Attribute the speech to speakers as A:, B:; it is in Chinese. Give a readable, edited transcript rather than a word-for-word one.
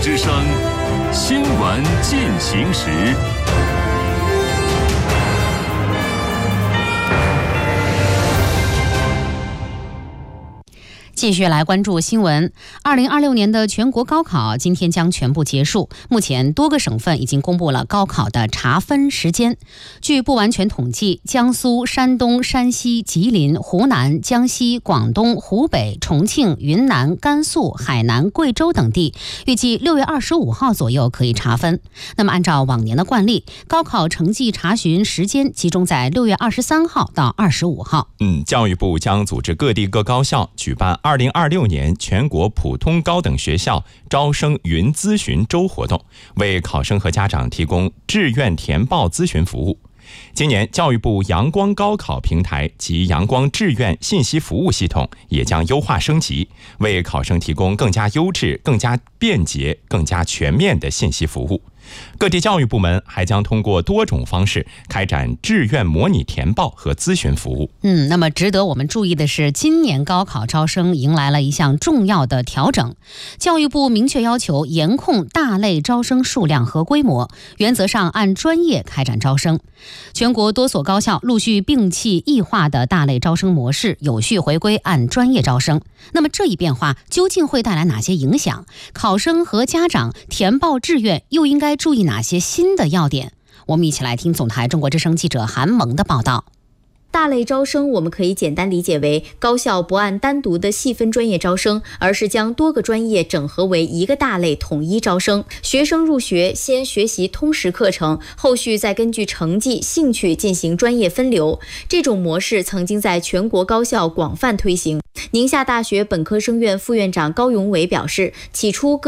A: 之声新闻进行时。
B: 继续来关注新闻。2026年的全国高考今天将全部结束，目前多个省份已经公布了高考的查分时间。据不完全统计，江苏、山东、山西、吉林、湖南、江西、广东、湖北、重庆、云南、甘肃、海南、贵州等地预计6月25号左右可以查分。那么按照往年的惯例，高考成绩查询时间集中在6月23号到25号。
C: 教育部将组织各地各高校举办2026年全国普通高等学校招生云咨询周活动，为考生和家长提供志愿填报咨询服务。今年教育部阳光高考平台及阳光志愿信息服务系统也将优化升级，为考生提供更加优质、更加便捷、更加全面的信息服务。各地教育部门还将通过多种方式开展志愿模拟填报和咨询服务。
B: 那么值得我们注意的是，今年高考招生迎来了一项重要的调整。教育部明确要求严控大类招生数量和规模，原则上按专业开展招生。全国多所高校陆续摒弃异化的大类招生模式，有序回归按专业招生。那么这一变化究竟会带来哪些影响？考生和家长填报志愿又应该注意哪些新的要点？我们一起来听总台中国之声记者韩萌的报道。
D: 大类招生我们可以简单理解为高校不按单独的细分专业招生，而是将多个专业整合为一个大类统一招生。学生入学先学习通识课程，后续再根据成绩、兴趣进行专业分流。这种模式曾经在全国高校广泛推行。宁夏大学本科生院副院长高永伟表示，起初